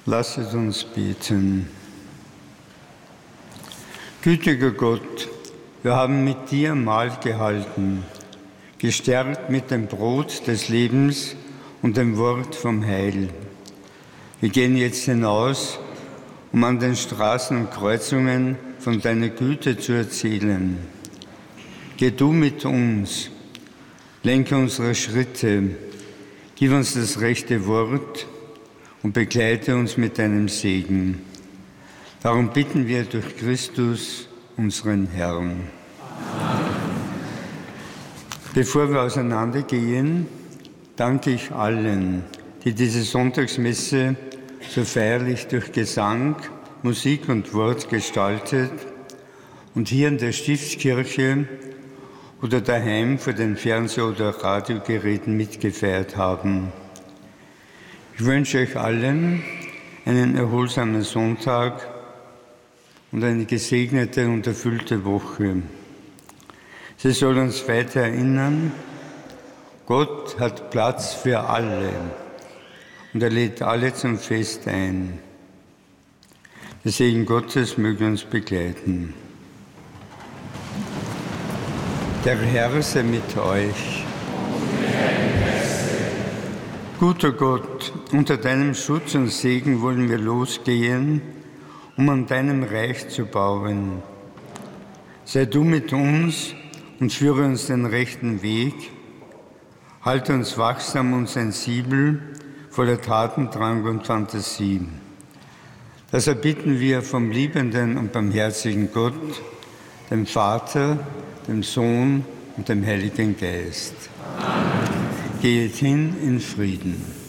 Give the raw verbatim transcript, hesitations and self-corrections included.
Lasset uns beten. Gütiger Gott, wir haben mit dir Mahl gehalten, gestärkt mit dem Brot des Lebens und dem Wort vom Heil. Wir gehen jetzt hinaus, um an den Straßen und Kreuzungen von deiner Güte zu erzählen. Geh du mit uns, lenke unsere Schritte, gib uns das rechte Wort und begleite uns mit deinem Segen. Darum bitten wir durch Christus, unseren Herrn. Amen. Bevor wir auseinandergehen, danke ich allen, die diese Sonntagsmesse so feierlich durch Gesang, Musik und Wort gestaltet und hier in der Stiftskirche oder daheim vor den Fernseh- oder Radiogeräten mitgefeiert haben. Ich wünsche euch allen einen erholsamen Sonntag und eine gesegnete und erfüllte Woche. Sie soll uns weiter erinnern, Gott hat Platz für alle und er lädt alle zum Fest ein. Der Segen Gottes möge uns begleiten. Der Herr sei mit euch. Guter Gott, unter deinem Schutz und Segen wollen wir losgehen, um an deinem Reich zu bauen. Sei du mit uns und führe uns den rechten Weg. Halte uns wachsam und sensibel, voller Tatendrang und Fantasie. Das erbitten wir vom liebenden und barmherzigen Gott, dem Vater, dem Sohn und dem Heiligen Geist. Amen. Geht hin in Frieden.